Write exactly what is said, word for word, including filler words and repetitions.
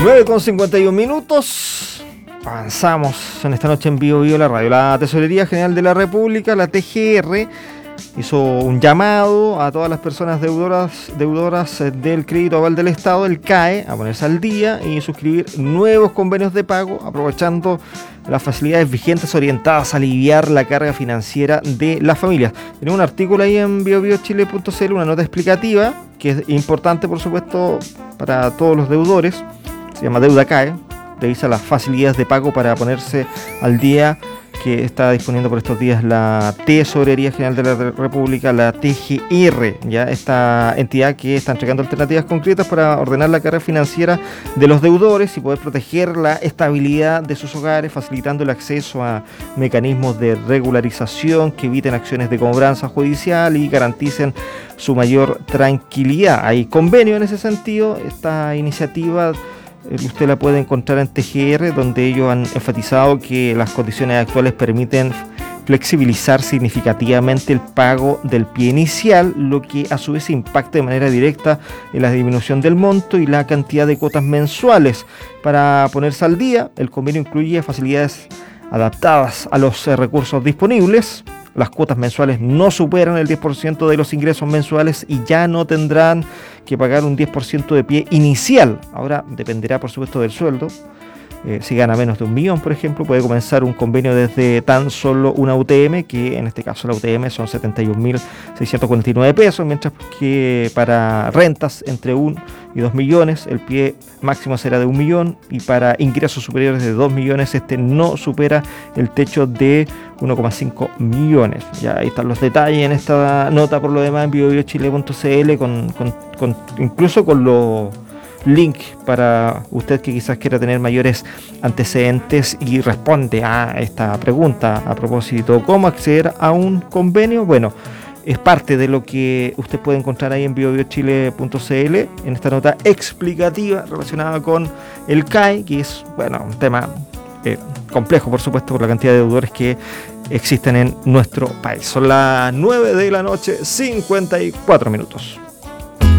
nueve con cincuenta y un minutos. Avanzamos en esta noche en Bio Bio la radio. La Tesorería General de la República, la T G R, hizo un llamado a todas las personas deudoras, deudoras del crédito aval del Estado, el C A E, a ponerse al día y suscribir nuevos convenios de pago, aprovechando las facilidades vigentes orientadas a aliviar la carga financiera de las familias. Tenemos un artículo ahí en bio bio chile punto c l, una nota explicativa que es importante, por supuesto, para todos los deudores. Se llama Deuda C A E, revisa las facilidades de pago para ponerse al día que está disponiendo por estos días la Tesorería General de la República, la T G R, ya esta entidad que está entregando alternativas concretas para ordenar la carga financiera de los deudores y poder proteger la estabilidad de sus hogares, facilitando el acceso a mecanismos de regularización que eviten acciones de cobranza judicial y garanticen su mayor tranquilidad. Hay convenio en ese sentido. Esta iniciativa usted la puede encontrar en T G R, donde ellos han enfatizado que las condiciones actuales permiten flexibilizar significativamente el pago del pie inicial, lo que a su vez impacta de manera directa en la disminución del monto y la cantidad de cuotas mensuales. Para ponerse al día, el convenio incluye facilidades adaptadas a los eh, recursos disponibles. Las cuotas mensuales no superan el diez por ciento de los ingresos mensuales y ya no tendrán que pagar un diez por ciento de pie inicial. Ahora dependerá, por supuesto, del sueldo. Eh, si gana menos de un millón, por ejemplo, puede comenzar un convenio desde tan solo una U T M, que en este caso la U T M son setenta y un mil seiscientos cuarenta y nueve pesos, mientras que para rentas entre uno y dos millones el pie máximo será de un millón, y para ingresos superiores de dos millones este no supera el techo de uno coma cinco millones. Ya ahí están los detalles en esta nota, por lo demás, en bio bio chile punto c l, con, con, con, incluso con los link para usted que quizás quiera tener mayores antecedentes y responde a esta pregunta a propósito, ¿cómo acceder a un convenio? Bueno, es parte de lo que usted puede encontrar ahí en bio bio chile punto c l, en esta nota explicativa relacionada con el C A E, que es, bueno, un tema eh, complejo, por supuesto, por la cantidad de deudores que existen en nuestro país. Son las nueve de la noche, cincuenta y cuatro minutos.